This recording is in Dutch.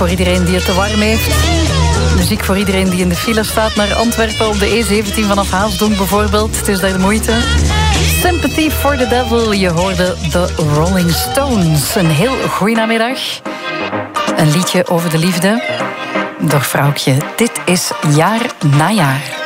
voor iedereen die het te warm heeft. Muziek voor iedereen die in de file staat naar Antwerpen op de E17 vanaf Haasdonk bijvoorbeeld. Het is daar de moeite. Sympathy for the Devil, je hoorde de Rolling Stones. Een heel goeie namiddag. Een liedje over de liefde door Vrouwtje. Dit is Jaar na Jaar.